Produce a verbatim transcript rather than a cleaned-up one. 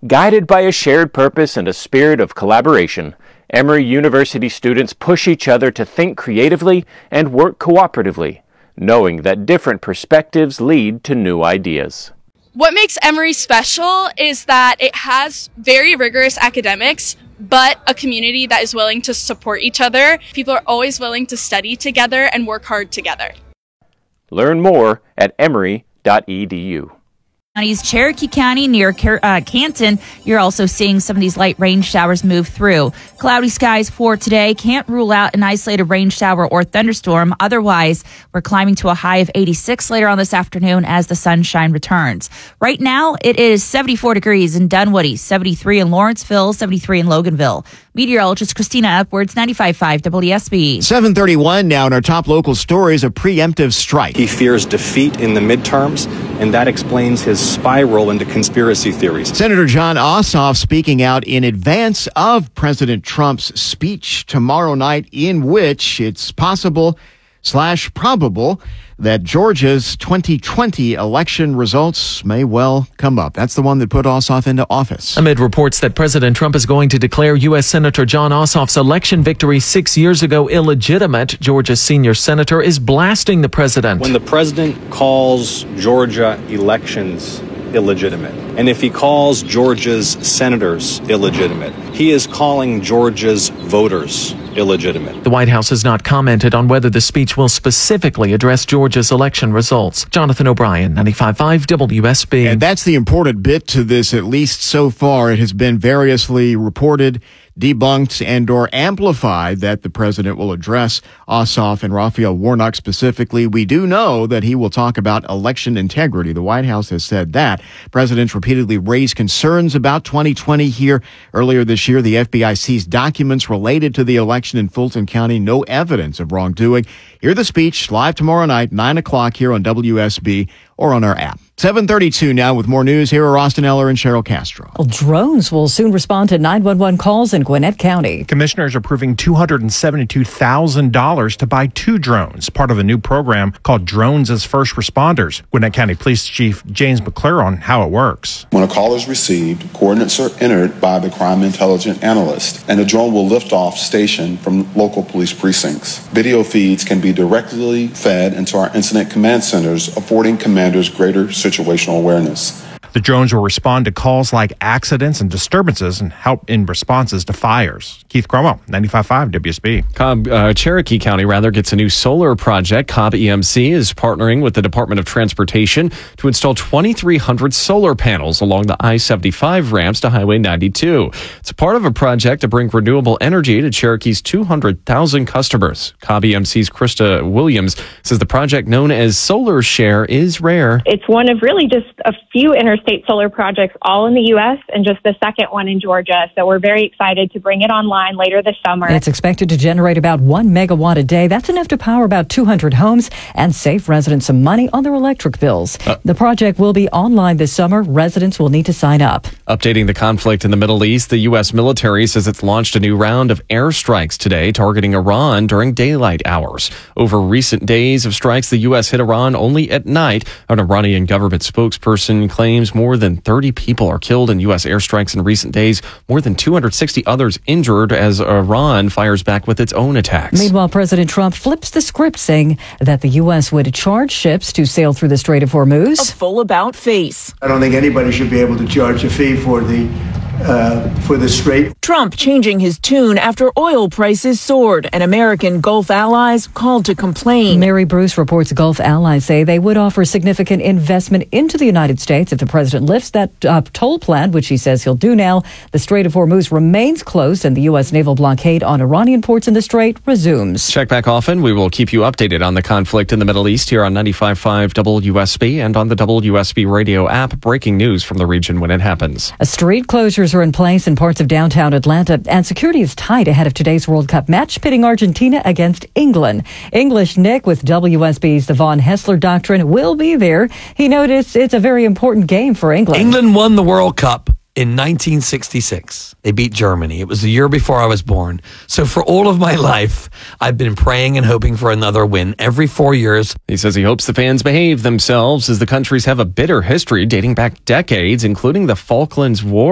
Guided by a shared purpose and a spirit of collaboration, Emory University students push each other to think creatively and work cooperatively, knowing that different perspectives lead to new ideas. What makes Emory special is that it has very rigorous academics, but a community that is willing to support each other. People are always willing to study together and work hard together. Learn more at emory dot e d u. Counties, Cherokee County near uh, Canton, you're also seeing some of these light rain showers move through. Cloudy skies for today. Can't rule out an isolated rain shower or thunderstorm. Otherwise, we're climbing to a high of eighty-six later on this afternoon as the sunshine returns. Right now, it is seventy-four degrees in Dunwoody, seventy-three in Lawrenceville, seventy-three in Loganville. Meteorologist Christina Upwards, ninety-five point five W S B. seven thirty-one now in our top local stories, a preemptive strike. He fears defeat in the midterms, and that explains his spiral into conspiracy theories. Senator Jon Ossoff speaking out in advance of President Trump's speech tomorrow night, in which it's possible slash probable that Georgia's twenty twenty election results may well come up. That's the one that put Ossoff into office. Amid reports that President Trump is going to declare U S. Senator Jon Ossoff's election victory six years ago illegitimate, Georgia's senior senator is blasting the president. When the president calls Georgia elections illegitimate, and if he calls Georgia's senators illegitimate, he is calling Georgia's voters illegitimate. The White House has not commented on whether the speech will specifically address Georgia's election results. Jonathan O'Brien, ninety-five point five W S B. And that's the important bit to this, at least so far. It has been variously reported, debunked, and or amplified that the president will address Ossoff and Raphael Warnock specifically. We do know that he will talk about election integrity. The White House has said that. Presidents repeatedly raised concerns about twenty twenty here. Earlier this year, the F B I seized documents related to the election in Fulton County. No evidence of wrongdoing. Hear the speech live tomorrow night, nine o'clock here on W S B or on our app. seven thirty-two now with more news. Here are Austin Eller and Cheryl Castro. Well, drones will soon respond to nine one one calls in Gwinnett County. Commissioners are approving two hundred seventy-two thousand dollars to buy two drones, part of a new program called Drones as First Responders. Gwinnett County Police Chief James McClure on how it works. When a call is received, coordinates are entered by the crime intelligence analyst, and a drone will lift off station from local police precincts. Video feeds can be directly fed into our incident command centers, affording commanders greater situational awareness. The drones will respond to calls like accidents and disturbances and help in responses to fires. Keith Cromwell, ninety-five point five W S B. Cobb, uh, Cherokee County, rather, gets a new solar project. Cobb E M C is partnering with the Department of Transportation to install twenty-three hundred solar panels along the I seventy-five ramps to Highway ninety-two. It's part of a project to bring renewable energy to Cherokee's two hundred thousand customers. Cobb E M C's Krista Williams says the project, known as Solar Share, is rare. It's one of really just a few interstate solar projects all in the U S and just the second one in Georgia. So we're very excited to bring it online later this summer. It's expected to generate about one megawatt a day. That's enough to power about two hundred homes and save residents some money on their electric bills. Uh, the project will be online this summer. Residents will need to sign up. Updating the conflict in the Middle East, the U S military says it's launched a new round of airstrikes today targeting Iran during daylight hours. Over recent days of strikes, the U S hit Iran only at night. An Iranian government spokesperson claims more than thirty people are killed in U S airstrikes in recent days, more than two hundred sixty others injured as Iran fires back with its own attacks. Meanwhile, President Trump flips the script, saying that the U S would charge ships to sail through the Strait of Hormuz. A full about face. I don't think anybody should be able to charge a fee for the Uh, for the strait. Trump changing his tune after oil prices soared and American Gulf allies called to complain. Mary Bruce reports Gulf allies say they would offer significant investment into the United States if the president lifts that uh, toll plan, which he says he'll do now. The Strait of Hormuz remains closed and the U S naval blockade on Iranian ports in the strait resumes. Check back often. We will keep you updated on the conflict in the Middle East here on ninety-five point five W S B and on the W S B radio app. Breaking news from the region when it happens. A street closures are in place in parts of downtown Atlanta, and security is tight ahead of today's World Cup match pitting Argentina against England. English Nick with W S B's the Von Hessler Doctrine will be there. He noticed it's a very important game for England. England won the World Cup in nineteen sixty-six. They beat Germany. It was the year before I was born. So for all of my life, I've been praying and hoping for another win every four years. He says he hopes the fans behave themselves as the countries have a bitter history dating back decades, including the Falklands War.